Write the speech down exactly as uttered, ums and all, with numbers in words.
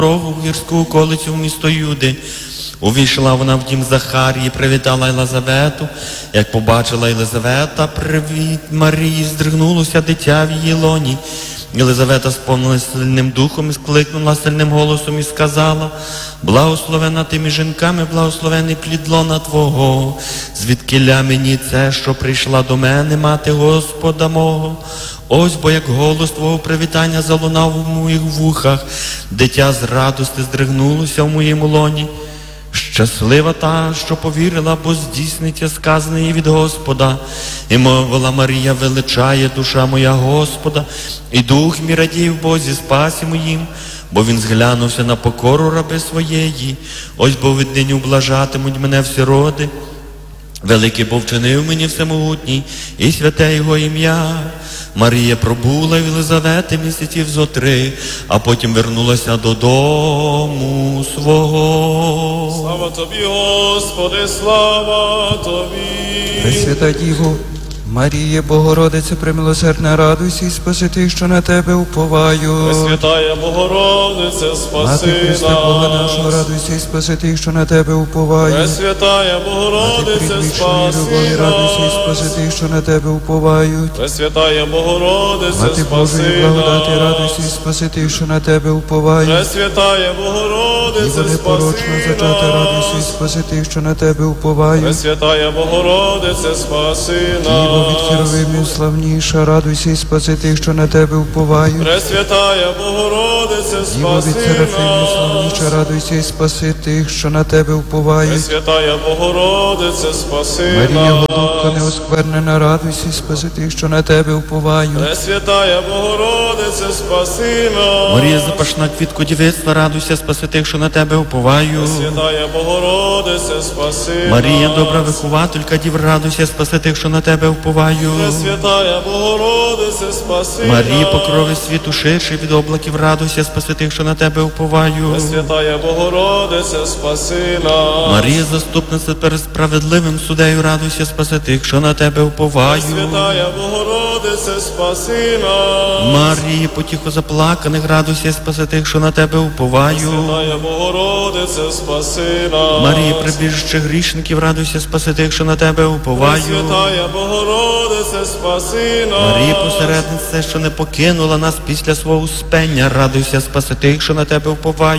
дорогу в гірську околицю в місто Юди. Увійшла вона в дім Захарії, привітала Єлизавету. Як побачила Єлизавета привіт Марії, здригнулося дитя в її лоні. Єлизавета сповнилась сильним духом і скликнула сильним голосом і сказала: «Благословена ти між жінками, благословений плід лона Твого. Звідкиля мені це, що прийшла до мене мати Господа мого? Ось бо як голос Твого привітання залунав у моїх вухах, дитя з радости здригнулося в моєму лоні. Щаслива та, що повірила, бо здійсниться сказане їй від Господа. І мовила Марія: величає душа моя Господа, і дух мій радіє в Бозі спасі моїм, бо він зглянувся на покору раби своєї. Ось бо віднині ублажатимуть мене всі роди. Великий бо вчинив мені всемогутній, і святе його ім'я». Марія пробула в Єлизавети місяців зо три, а потім вернулася додому свого. Слава Тобі, Господи, слава Тобі. Пресвята Діво, Маріє, Богородице, премилосердна, радуйся і спаси тих, що на Тебе уповаю. Пресвятая Богородице, спаси нас. Мати Христа Бога нашого, радуйся і спаси тих, що на Тебе уповаю. Пресвятая Богородице, спаси любові, радуйся і спаси тих, що на Тебе уповають. Пресвятая Богородице, Мати спаси Божої благодаті, радуйся і спаси тих, що на Тебе уповають. Пресвятая Богородице, непорочно зачати, радуйся і спаси тих, що на Тебе уповають. Пресвятая Богородице, спаси нас. Від херовимів славніша, радуйся і спаси тих, що на Тебе уповають. Пресвятая Богородице, Діво, спаси від серафимів славніша, радуйся і спаси тих, що на Тебе уповають. Пресвятая Богородице, спаси нас. Марія, голубко неосквернена, радуйся і спаси тих, що на Тебе уповають. Пресвятая Богородице, спаси нас. Марія, запашна квітко дівицтва, радуйся, спаси тих, що на Тебе уповаю. Пресвятая Богородице, спаси нас. Марія, добра вихователька дів, радуйся, спаси тих, що на Тебе уповаю. Пресвятая Богородице, спаси Марії, нас. покрови світу ширший від облаків, радуйся, спаси тих, що на Тебе уповаю. Пресвятая Богородице, спаси нас. Марія, заступниця перед справедливим судею, радуйся, спаси тих, що на Тебе уповаю. Пресвятая Богородице, спаси нас. Марії, потіху заплаканих, радуйся, спаси тих, що на Тебе уповаю. Пресвятая Богородице, спаси нас. Марії, прибіжище грішників, радуйся, спаси тих, що на Тебе уповаю. Пресвятая Богородице, спаси нас. Марії, посередниця, що не покинула нас після свого успення, радуйся, спаси тих, що на Тебе уповаю.